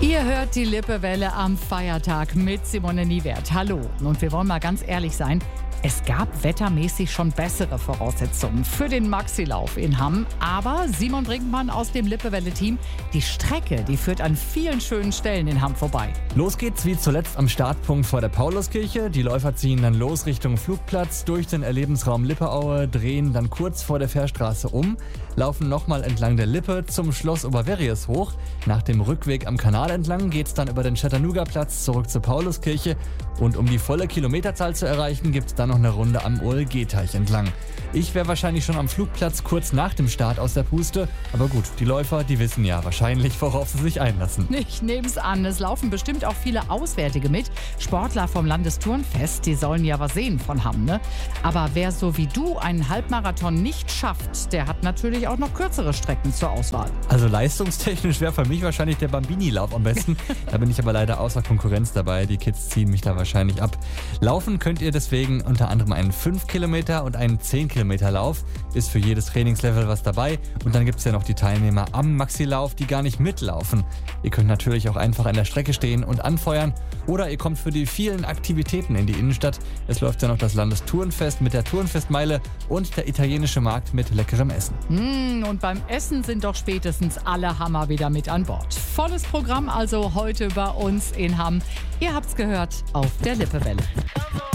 Ihr hört die Lippewelle am Feiertag mit Simone Niewert. Hallo. Und wir wollen mal ganz ehrlich sein. Es gab wettermäßig schon bessere Voraussetzungen für den Maxilauf in Hamm. Aber Simon Brinkmann aus dem Lippewelle-Team, die Strecke, die führt an vielen schönen Stellen in Hamm vorbei. Los geht's wie zuletzt am Startpunkt vor der Pauluskirche. Die Läufer ziehen dann los Richtung Flugplatz, durch den Erlebensraum Lippeaue, drehen dann kurz vor der Fährstraße um, laufen nochmal entlang der Lippe zum Schloss Oberverries hoch. Nach dem Rückweg am Kanal entlang geht's dann über den Chattanooga-Platz zurück zur Pauluskirche. Und um die volle Kilometerzahl zu erreichen, gibt's dann noch eine Runde am OLG-Teich entlang. Ich wäre wahrscheinlich schon am Flugplatz kurz nach dem Start aus der Puste. Aber gut, die Läufer, die wissen ja wahrscheinlich, worauf sie sich einlassen. Ich nehme es an, es laufen bestimmt auch viele Auswärtige mit. Sportler vom Landesturnfest, die sollen ja was sehen von Hamm, ne? Aber wer so wie du einen Halbmarathon nicht schafft, der hat natürlich auch noch kürzere Strecken zur Auswahl. Also leistungstechnisch wäre für mich wahrscheinlich der Bambini-Lauf am besten. Da bin ich aber leider außer Konkurrenz dabei. Die Kids ziehen mich da wahrscheinlich ab. Laufen könnt ihr deswegen unter anderem einen 5 Kilometer und einen 10 Kilometer Lauf. Ist für jedes Trainingslevel was dabei. Und dann gibt es ja noch die Teilnehmer am Maxilauf, die gar nicht mitlaufen. Ihr könnt natürlich auch einfach an der Strecke stehen und anfeuern. Oder ihr kommt für die vielen Aktivitäten in die Innenstadt. Es läuft ja noch das Landesturnfest mit der Turnfestmeile und der italienische Markt mit leckerem Essen. Und beim Essen sind doch spätestens alle Hammer wieder mit an Bord. Volles Programm also heute bei uns in Hamm. Ihr habt's gehört auf der Lippewelle.